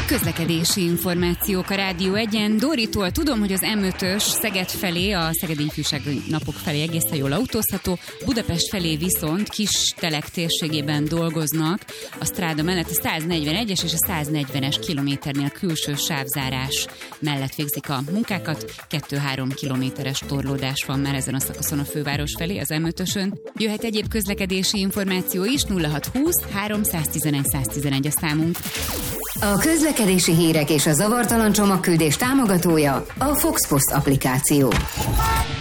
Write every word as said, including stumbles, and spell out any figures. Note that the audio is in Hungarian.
Közlekedési információk a Rádió egyen. Dóritól tudom, hogy az em ötös Szeged felé, a Szegedi Ifjúsági Napok felé egészen jól autózható, Budapest felé viszont Kistelek térségében dolgoznak. A stráda mellett a száznegyvenegyes és a száznegyvenes kilométernél külső sávzárás mellett végzik a munkákat. kettő-három kilométeres torlódás van már ezen a szakaszon a főváros felé, az em ötösön. Jöhet egyéb közlekedési információ is, nulla hatszázhúsz háromszáztizenegy száztizenegy a számunk. A közlekedési hírek és a zavartalan csomagküldés támogatója a Fox Post applikáció.